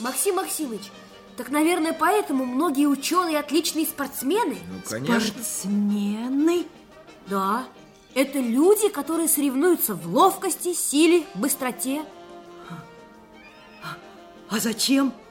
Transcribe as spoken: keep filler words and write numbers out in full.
Максим Максимович, так, наверное, поэтому многие ученые отличные спортсмены. Ну, конечно. Спортсмены? Да, это люди, которые соревнуются в ловкости, силе, быстроте. А зачем?